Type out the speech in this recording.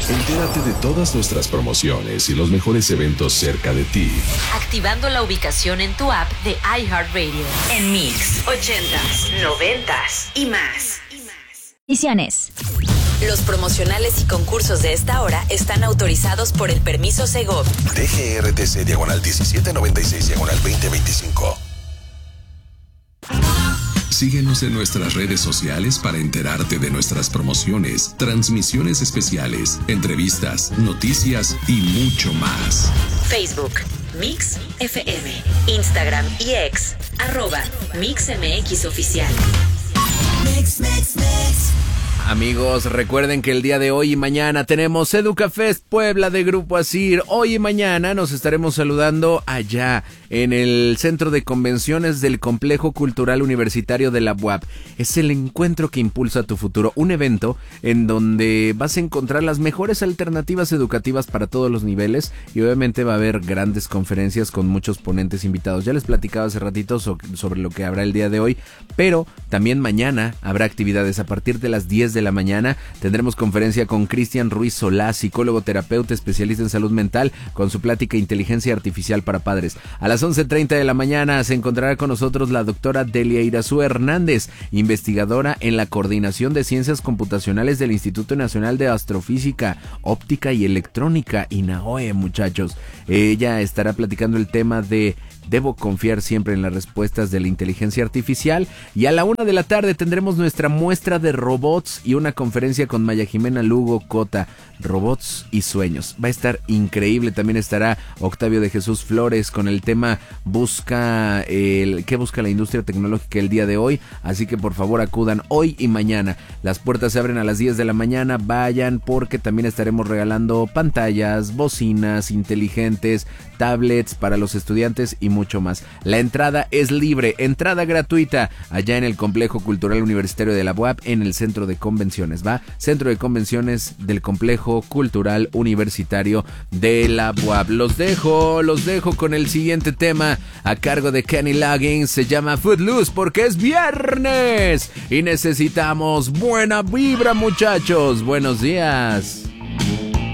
Entérate de todas nuestras promociones y los mejores eventos cerca de ti. Activando la ubicación en tu app de iHeartRadio. En Mix, 80s, 90s y más. Ediciones. Los promocionales y concursos de esta hora están autorizados por el permiso Segov. DGRTC /1796/2025. Síguenos en nuestras redes sociales para enterarte de nuestras promociones, transmisiones especiales, entrevistas, noticias y mucho más. Facebook, Mix FM, Instagram y X, @MixMXOficial. Mix. Amigos, recuerden que el día de hoy y mañana tenemos EducaFest Puebla de Grupo Asir. Hoy y mañana nos estaremos saludando allá en el Centro de Convenciones del Complejo Cultural Universitario de la UAP. Es el encuentro que impulsa tu futuro, un evento en donde vas a encontrar las mejores alternativas educativas para todos los niveles y obviamente va a haber grandes conferencias con muchos ponentes invitados. Ya les platicaba hace ratito sobre lo que habrá el día de hoy, pero también mañana habrá actividades a partir de las 10 de la mañana. Tendremos conferencia con Cristian Ruiz Solá, psicólogo terapeuta especialista en salud mental, con su plática Inteligencia Artificial para Padres. A las 11:30 de la mañana se encontrará con nosotros la doctora Delia Irazú Hernández, investigadora en la Coordinación de Ciencias Computacionales del Instituto Nacional de Astrofísica, Óptica y Electrónica, INAOE, muchachos. Ella estará platicando el tema de debo confiar siempre en las respuestas de la inteligencia artificial. Y a la 1 de la tarde tendremos nuestra muestra de robots y una conferencia con Maya Jimena Lugo Cota, robots y sueños. Va a estar increíble. También estará Octavio de Jesús Flores con el tema ¿qué busca la industria tecnológica el día de hoy? Así que por favor acudan hoy y mañana. Las puertas se abren a las 10 de la mañana. Vayan porque también estaremos regalando pantallas, bocinas inteligentes, tablets para los estudiantes y mucho más. La entrada es libre, entrada gratuita, allá en el Complejo Cultural Universitario de la UAP, en el Centro de Convenciones, ¿va? Centro de Convenciones del Complejo Cultural Universitario de la UAP. Los dejo con el siguiente tema a cargo de Kenny Loggins. Se llama Footloose porque es viernes y necesitamos buena vibra, muchachos. Buenos días.